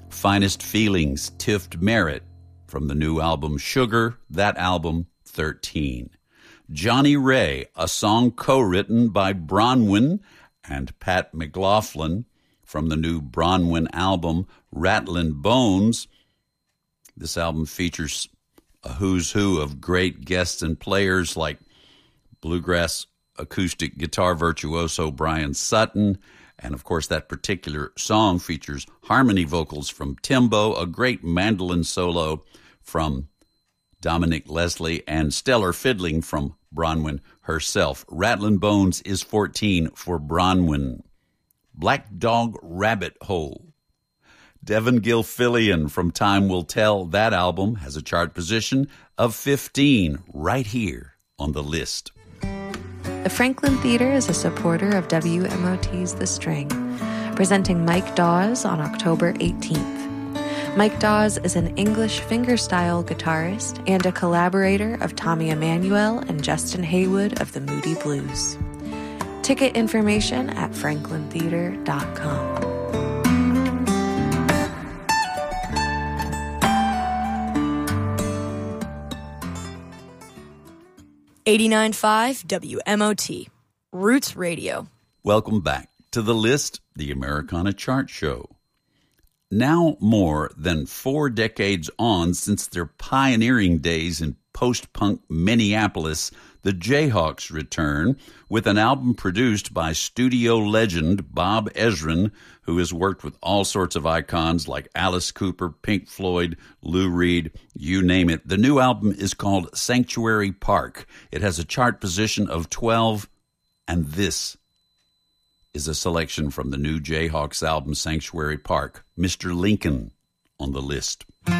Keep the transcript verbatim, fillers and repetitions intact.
Finest Feelings, Tift Merritt, from the new album Sugar, that album, thirteen. Johnny Ray, a song co-written by Bronwyn and Pat McLaughlin, from the new Bronwyn album Rattlin' Bones. This album features a who's who of great guests and players like bluegrass acoustic guitar virtuoso Brian Sutton. And, of course, that particular song features harmony vocals from Timbo, a great mandolin solo from Dominic Leslie, and stellar fiddling from Bronwyn herself. Rattlin' Bones is fourteen for Bronwyn. Black Dog Rabbit Hole. Devin Gilfillian from Time Will Tell. That album has a chart position of fifteen right here on the list. The Franklin Theater is a supporter of W M O T's The String, presenting Mike Dawes on October eighteenth. Mike Dawes is an English fingerstyle guitarist and a collaborator of Tommy Emmanuel and Justin Haywood of the Moody Blues. Ticket information at franklin theater dot com. eighty-nine point five W M O T, Roots Radio. Welcome back to The List, the Americana Chart Show. Now more than four decades on since their pioneering days in post-punk Minneapolis, the Jayhawks return with an album produced by studio legend Bob Ezrin, who has worked with all sorts of icons like Alice Cooper, Pink Floyd, Lou Reed, you name it. The new album is called Sanctuary Park. It has a chart position of twelve, and this is a selection from the new Jayhawks album Sanctuary Park. Mister Lincoln on the list.